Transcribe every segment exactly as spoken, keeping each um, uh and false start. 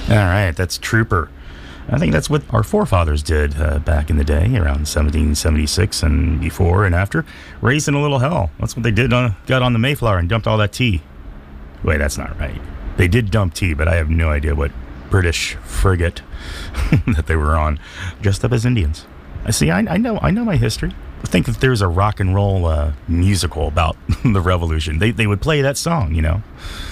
All right, that's Trooper. I think that's what our forefathers did uh, back in the day, around seventeen seventy-six and before and after. Raising a little hell. That's what they did. On, got on the Mayflower and dumped all that tea. Wait, that's not right. They did dump tea, but I have no idea what British frigate that they were on, dressed up as Indians. I see. I, I know. I know my history. I think if there's a rock and roll uh, musical about the Revolution, they they would play that song. You know.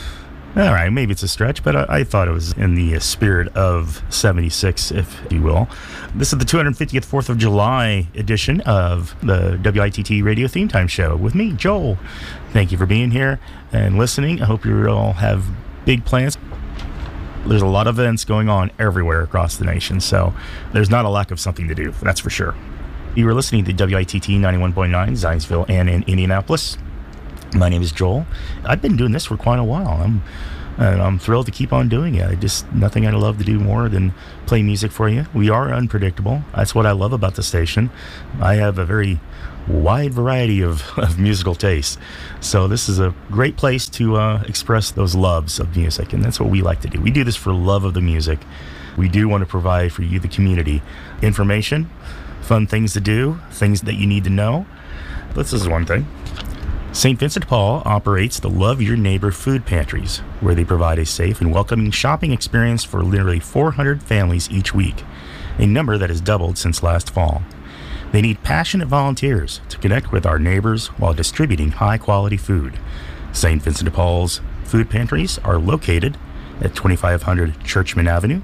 All right, maybe it's a stretch, but I, I thought it was in the spirit of seventy-six, if you will. This is the two hundred fiftieth fourth of July edition of the W I T T Radio Theme Time Show with me, Joel. Thank you for being here and listening. I hope you all have big plans. There's a lot of events going on everywhere across the nation, so there's not a lack of something to do, that's for sure. You were listening to W I T T ninety-one point nine, Zionsville and in Indianapolis. My name is Joel. I've been doing this for quite a while. I'm and I'm thrilled to keep on doing it. I just nothing I'd love to do more than play music for you. We are unpredictable. That's what I love about the station. I have a very wide variety of, of musical tastes. So this is a great place to uh, express those loves of music, and that's what we like to do. We do this for love of the music. We do want to provide for you, the community, information, fun things to do, things that you need to know. This is one thing. Saint Vincent de Paul operates the Love Your Neighbor food pantries, where they provide a safe and welcoming shopping experience for nearly four hundred families each week, a number that has doubled since last fall. They need passionate volunteers to connect with our neighbors while distributing high-quality food. Saint Vincent de Paul's food pantries are located at twenty-five hundred Churchman Avenue,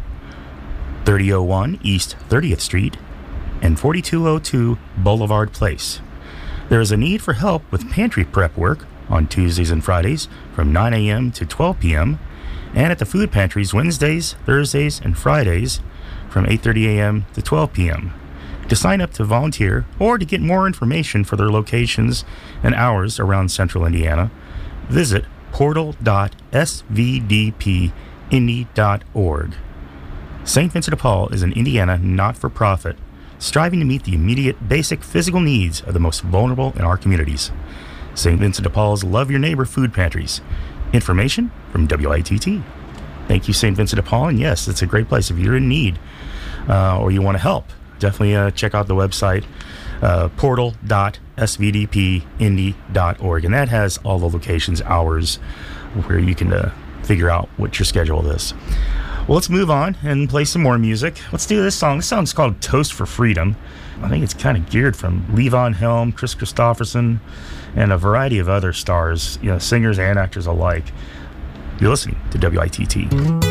thirty oh one East thirtieth Street, and forty-two oh two Boulevard Place. There is a need for help with pantry prep work on Tuesdays and Fridays from nine a.m. to twelve p.m. and at the food pantries Wednesdays, Thursdays, and Fridays from eight thirty a.m. to twelve p.m. To sign up to volunteer or to get more information for their locations and hours around Central Indiana, visit portal dot s v d p indy dot org. Saint Vincent de Paul is an Indiana not-for-profit striving to meet the immediate basic physical needs of the most vulnerable in our communities. Saint Vincent de Paul's Love Your Neighbor food pantries. Information from W I T T. Thank you, Saint Vincent de Paul, and yes, it's a great place. If you're in need uh, or you want to help, definitely uh, check out the website, uh, portal dot s v d p indy dot org, and that has all the locations, hours, where you can uh, figure out what your schedule is. Well, let's move on and play some more music. Let's do this song. This song's called Toast for Freedom. I think it's kind of geared from Levon Helm, Chris Christopherson, and a variety of other stars, you know, singers and actors alike. You're listening to W I T T.